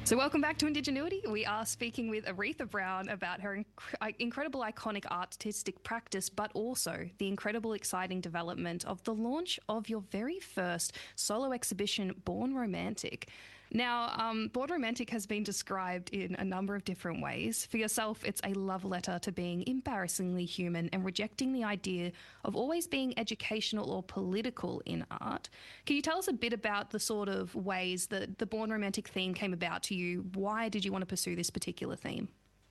So, welcome back to Indigenuity. We are speaking with Aretha Brown about her incredible, iconic artistic practice, but also the incredible, exciting development of the launch of your very first solo exhibition, Born Romantic. Now, Born Romantic has been described in a number of different ways. For yourself, it's a love letter to being embarrassingly human and rejecting the idea of always being educational or political in art. Can you tell us a bit about the sort of ways that the Born Romantic theme came about to you? Why did you want to pursue this particular theme?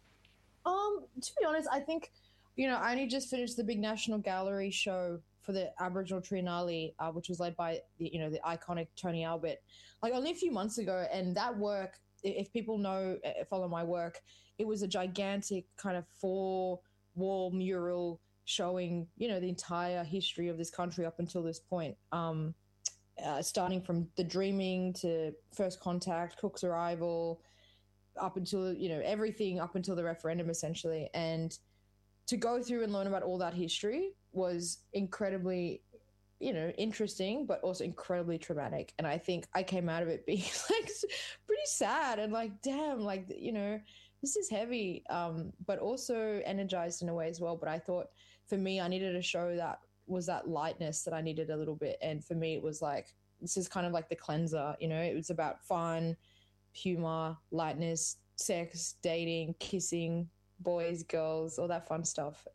To be honest, I think, I only just finished the big National Gallery show for the Aboriginal Triennale, which was led by the iconic Tony Albert, like only a few months ago. And that work, if people know, follow my work, it was a gigantic kind of four-wall mural showing, the entire history of this country up until this point. Starting from the Dreaming to First Contact, Cook's Arrival, up until everything up until the referendum essentially. And to go through and learn about all that history was incredibly interesting, but also incredibly traumatic. And I think I came out of it being like pretty sad and like, damn, like, this is heavy, but also energized in a way as well. But I thought for me, I needed a show that was that lightness that I needed a little bit. And for me, it was like, this is kind of like the cleanser, it was about fun, humor, lightness, sex, dating, kissing, boys, girls, all that fun stuff.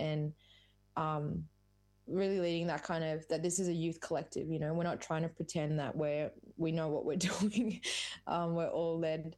And really leading that kind of, that this is a youth collective, we're not trying to pretend that we know what we're doing. We're all led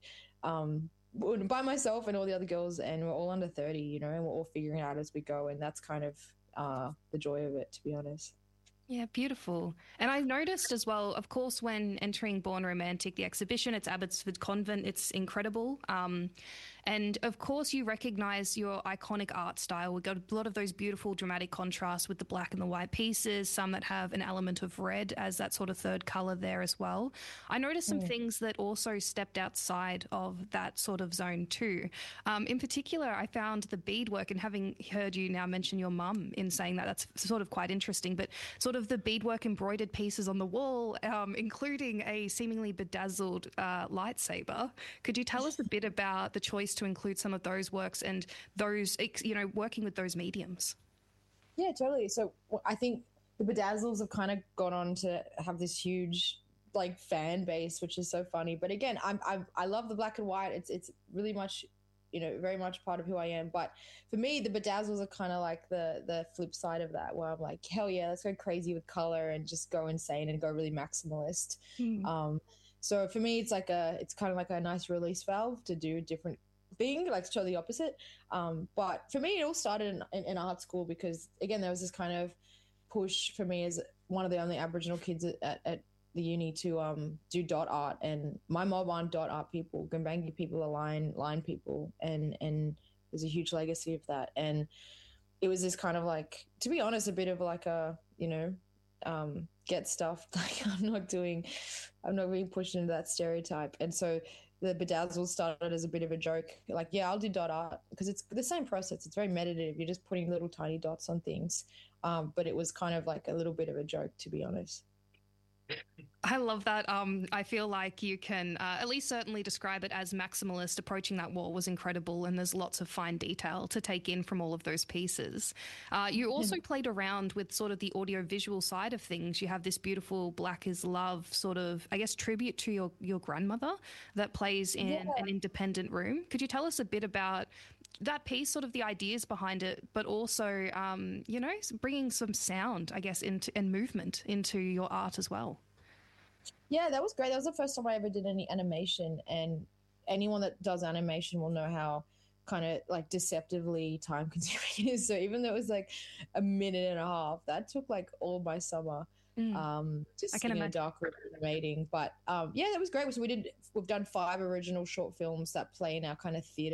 by myself and all the other girls, and we're all under 30, and we're all figuring it out as we go. And that's kind of the joy of it, to be honest. Yeah, beautiful. And I've noticed as well, of course, when entering Born Romantic, the exhibition, it's Abbotsford Convent, it's incredible. And of course, you recognize your iconic art style. We've got a lot of those beautiful dramatic contrasts with the black and the white pieces, some that have an element of red as that sort of third color there as well. I noticed some things that also stepped outside of that sort of zone too. In particular, I found the beadwork, and having heard you now mention your mum in saying that, that's sort of quite interesting, but sort of the beadwork embroidered pieces on the wall, including a seemingly bedazzled lightsaber. Could you tell us a bit about the choice to include some of those works and those, working with those mediums? Yeah, totally. So I think the Bedazzles have kind of gone on to have this huge like fan base, which is so funny. But again, I love the black and white. It's really much, very much part of who I am. But for me, the Bedazzles are kind of like the flip side of that, where I'm like, hell yeah, let's go crazy with color and just go insane and go really maximalist. So for me, it's kind of like a nice release valve to do different thing, like show the opposite. But for me, it all started in art school because, again, there was this kind of push for me as one of the only Aboriginal kids at the uni to do dot art. And my mob aren't dot art people. Gumbaynggirr people are line people. And there's a huge legacy of that. And it was this kind of like, to be honest, a bit of like a, get stuffed. Like I'm not being pushed into that stereotype. And so the Bedazzle started as a bit of a joke. Like, yeah, I'll do dot art because it's the same process. It's very meditative. You're just putting little tiny dots on things. But it was kind of like a little bit of a joke, to be honest. I love that. I feel like you can at least certainly describe it as maximalist. Approaching that wall was incredible, and there's lots of fine detail to take in from all of those pieces. You also played around with sort of the audio-visual side of things. You have this beautiful Black is Love sort of, I guess, tribute to your grandmother that plays in an independent room. Could you tell us a bit about that piece, sort of the ideas behind it, but also, bringing some sound, I guess, and movement into your art as well? Yeah, that was great. That was the first time I ever did any animation, and anyone that does animation will know how kind of like deceptively time consuming it is. So even though it was like a minute and a half, that took like all my summer. Just I can sitting in a imagine. dark room animating. But yeah, that was great. So we've done 5 original short films that play in our kind of theatre